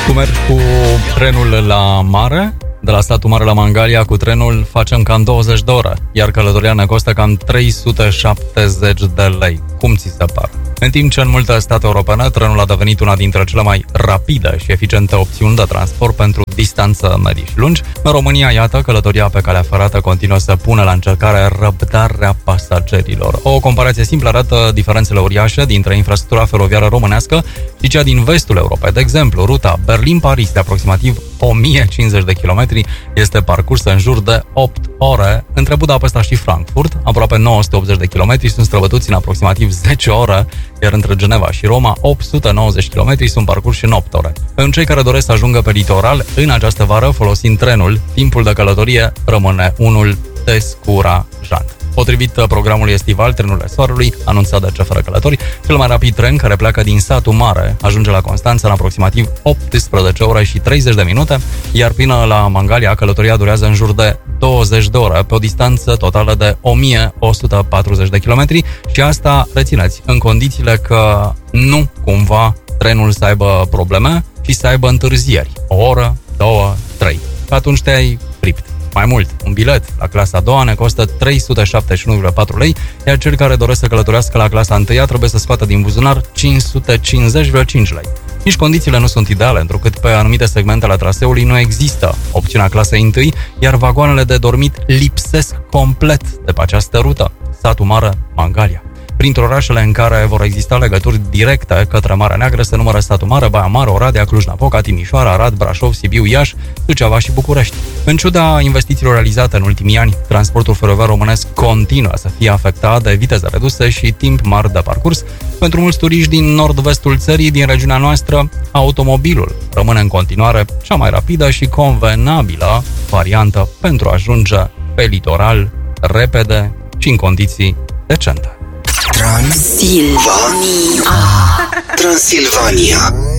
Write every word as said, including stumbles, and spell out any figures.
Tu mergi cu trenul la mare, de la Satu Mare la Mangalia, cu trenul facem cam douăzeci de ore, iar călătoria ne costă cam trei sute șaptezeci de lei. Cum ți se pare? În timp ce în multe state europene trenul a devenit una dintre cele mai rapide și eficiente opțiuni de transport pentru distanță medii și lungi, în România, iată, călătoria pe calea ferată continuă să pună la încercare răbdarea pasagerilor. O comparație simplă arată diferențele uriașe dintre infrastructura feroviară românească și cea din vestul Europei. De exemplu, ruta Berlin-Paris de aproximativ o mie cincizeci de kilometri este parcursă în jur de opt ore. Între Budapesta și Frankfurt, aproape nouă sute optzeci de kilometri sunt străbătuți în aproximativ zece ore, iar între Geneva și Roma, opt sute nouăzeci de kilometri sunt parcurși în opt ore. Pentru cei care doresc să ajungă pe litoral în această vară folosind trenul, timpul de călătorie rămâne unul descurajant. Potrivit programului estival Trenurile Soarelui, anunțat de C F R Călători, cel mai rapid tren care pleacă din Satu Mare ajunge la Constanța în aproximativ optsprezece ore și treizeci de minute, iar până la Mangalia călătoria durează în jur de douăzeci de ore, pe o distanță totală de o mie o sută patruzeci de kilometri, și asta, rețineți, în condițiile că nu cumva trenul să aibă probleme și să aibă întârzieri. O oră, două, trei. Atunci te-ai fript. Mai mult, un bilet la clasa a doua ne costă trei sute șaptezeci și unu virgulă patru lei, iar cel care doresc să călătorească la clasa a întâia trebuie să scoată din buzunar cinci sute cincizeci virgulă cinci lei. Nici condițiile nu sunt ideale, întrucât pe anumite segmente ale traseului nu există opțiunea clasei întâi, iar vagoanele de dormit lipsesc complet de pe această rută, Satu Mare, Mangalia. Printre orașele în care vor exista legături directe către Marea Neagră se numără Satu Mare, Baia Mare, Oradea, Cluj-Napoca, Timișoara, Arad, Brașov, Sibiu, Iași, Suceava și București. În ciuda investițiilor realizate în ultimii ani, transportul feroviar românesc continuă să fie afectat de viteze reduse și timp mari de parcurs. Pentru mulți turiști din nord-vestul țării, din regiunea noastră, automobilul rămâne în continuare cea mai rapidă și convenabilă variantă pentru a ajunge pe litoral repede și în condiții decente. Transilvania. Transilvania.